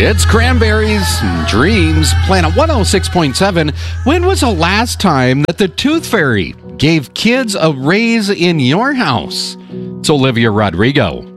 It's Cranberries and Dreams, Planet 106.7. When was the last time that the Tooth Fairy gave kids a raise in your house? It's Olivia Rodrigo.